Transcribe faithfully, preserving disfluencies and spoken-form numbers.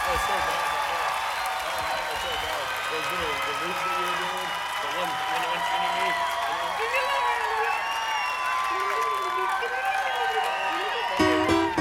was so bad. That was, that was so bad. Those little the loops that you were doing, the one when one singing me, and then, "Leave me alone, leave me